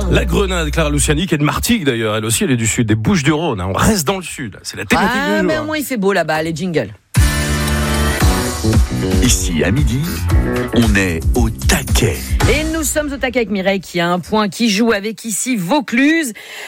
La Grenade, Clara Luciani, qui est de Martigues d'ailleurs. Elle aussi, elle est du sud, des Bouches-du-Rhône. On reste dans le sud. C'est la thématique du jour. Mais au moins il fait beau là-bas. Allez, jingle. Ici, à midi, on est au taquet. Et nous sommes au taquet avec Mireille qui a un point, qui joue avec ici Vaucluse.